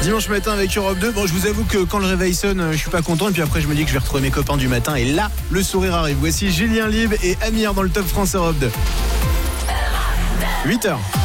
Dimanche matin avec Europe 2. Bon, je vous avoue que quand le réveil sonne, je suis pas content. Et puis après, je me dis que je vais retrouver mes copains du matin. Et là, le sourire arrive. Voici Julien Libre et Amir dans le Top France Europe 2. 8h.